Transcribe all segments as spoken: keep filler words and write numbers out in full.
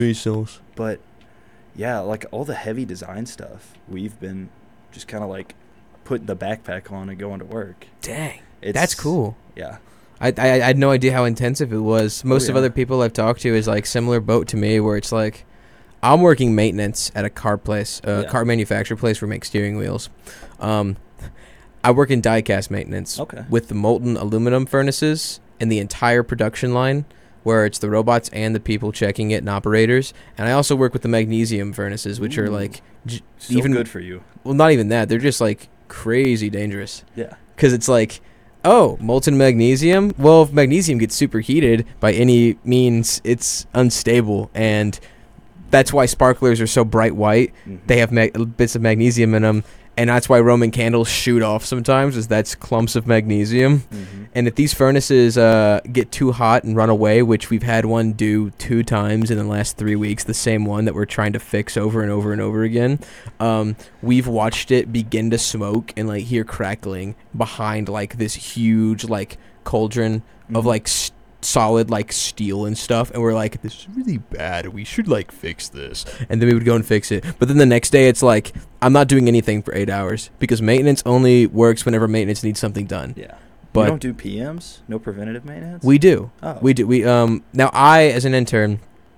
Bezos. But yeah, like all the heavy design stuff, we've been just kind of like putting the backpack on and going to work. Dang, It's, that's cool. Yeah. I, I I had no idea how intensive it was. Most Oh, of yeah. other people I've talked to is like similar boat to me, where it's like I'm working maintenance at a car place, a Yeah. car manufacturer place where we make steering wheels. Um, I work in die-cast maintenance Okay. with the molten aluminum furnaces and the entire production line, where it's the robots and the people checking it and operators. And I also work with the magnesium furnaces, which are Ooh. like j- So even good for you. well, not even that. They're just like crazy dangerous. Yeah. Because it's like, oh, molten magnesium? Well, if magnesium gets superheated by any means, it's unstable. And that's why sparklers are so bright white. Mhm. They have mag- bits of magnesium in them. And that's why Roman candles shoot off sometimes, is that's clumps of magnesium. Mhm. And if these furnaces uh, get too hot and run away, which we've had one do two times in the last three weeks, the same one that we're trying to fix over and over and over again, um, we've watched it begin to smoke and like hear crackling behind like this huge like cauldron of Mhm. like s- solid like steel and stuff, and we're like, this is really bad, we should like fix this. And then we would go and fix it, but then the next day it's like, I'm not doing anything for eight hours because maintenance only works whenever maintenance needs something done. Yeah. But you don't do P Ms? No preventative maintenance? we do. Oh. We do. We um now I as an intern,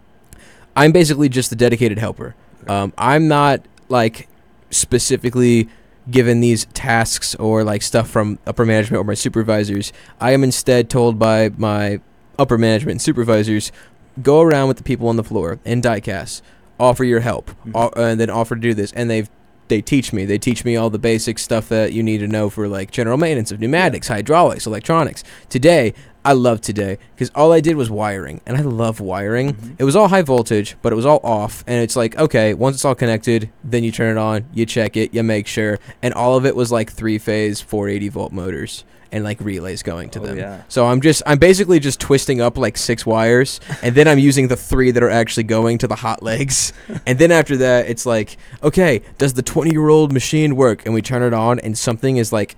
I'm basically just the dedicated helper. Okay. Um, I'm not like specifically given these tasks or like stuff from upper management or my supervisors. I am instead told by my upper management and supervisors, go around with the people on the floor in diecast, offer your help, Mhm. o- and then offer to do this. And they've they teach me. They teach me all the basic stuff that you need to know for like general maintenance of pneumatics, hydraulics, electronics. Today, I love today because all I did was wiring, and I love wiring. Mhm. It was all high voltage, but it was all off, and it's like, okay, once it's all connected, then you turn it on, you check it, you make sure, and all of it was like three-phase, four eighty volt motors and like relays going to Oh, them. yeah. So I'm just, I'm basically just twisting up like six wires, and then I'm using the three that are actually going to the hot legs, and then after that, it's like, okay, does the twenty-year-old machine work? And we turn it on, and something is like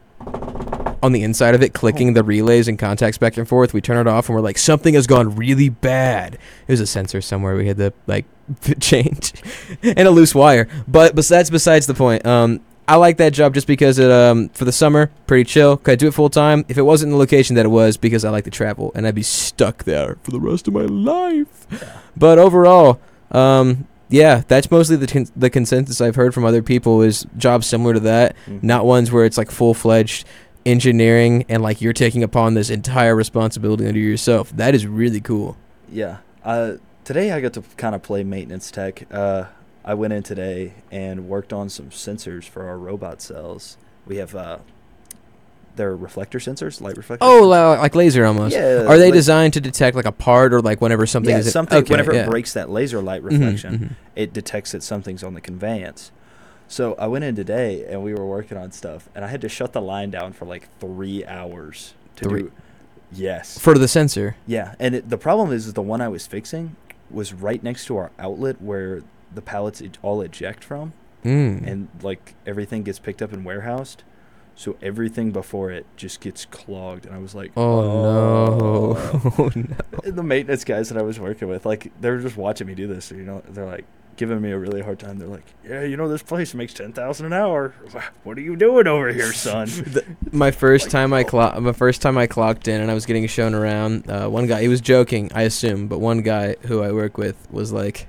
on the inside of it, clicking the relays and contacts back and forth. We turn it off, and we're like, something has gone really bad. It was a sensor somewhere we had to like change, and a loose wire. But but that's besides the point. Um, I like that job just because it um for the summer, pretty chill. Could I do it full time? If it wasn't in the location that it was, because I like to travel, and I'd be stuck there for the rest of my life. But overall, um. Yeah, that's mostly the con- the consensus I've heard from other people is jobs similar to that, Mhm. not ones where it's like full-fledged engineering and like you're taking upon this entire responsibility under yourself. That is really cool. Yeah. Uh, today I got to kind of play maintenance tech. Uh, I went in today and worked on some sensors for our robot cells. We have uh, they're reflector sensors, light reflector. Oh, sensors. la- like laser almost. Yeah. Are they like- designed to detect like a part or like whenever something yeah, is something. okay, whenever yeah. it breaks that laser light reflection, Mhm, mhm. it detects that something's on the conveyance. So I went in today and we were working on stuff, and I had to shut the line down for like three hours to Three- do. Yes. For the sensor. Yeah, and it, the problem is, is the one I was fixing was right next to our outlet where the pallets e- all eject from, Mm. and like everything gets picked up and warehoused. So everything before it just gets clogged, and I was like, oh no. Oh, no. And the maintenance guys that I was working with, like, they were just watching me do this. You know, they're like giving me a really hard time. They're like, "Yeah, you know, this place makes ten thousand an hour. What are you doing over here, son?" The- my first Like, time I oh. clo- my first time I clocked in and I was getting shown around. Uh, one guy, he was joking, I assume, but one guy who I work with was like,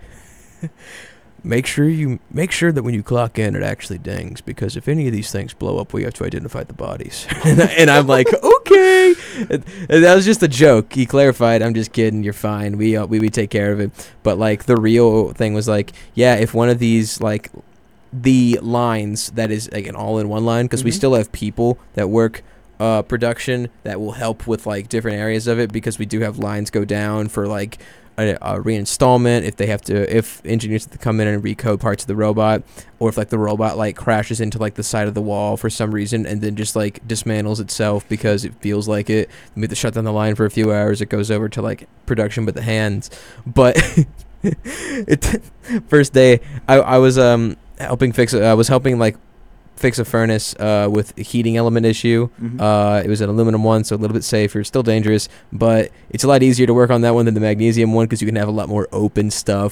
"Make sure you make sure that when you clock in, it actually dings, because if any of these things blow up, we have to identify the bodies." and, I, and I'm like, "Okay." And, and that was just a joke. He clarified, "I'm just kidding. You're fine. We uh, we we take care of it." But like the real thing was like, yeah, if one of these like the lines that is like an all-in-one line, because we Mhm. still have people that work uh, production that will help with like different areas of it, because we do have lines go down for like a, a reinstallment if they have to, if engineers have to come in and recode parts of the robot, or if like the robot like crashes into like the side of the wall for some reason and then just like dismantles itself because it feels like it. We have to shut down the line for a few hours. It goes over to like production with the hands. But it first day I, I was um helping fix it. I was helping like fix a furnace uh, with a heating element issue. Mhm. Uh, it was an aluminum one, so a little bit safer. Still dangerous, but it's a lot easier to work on that one than the magnesium one because you can have a lot more open stuff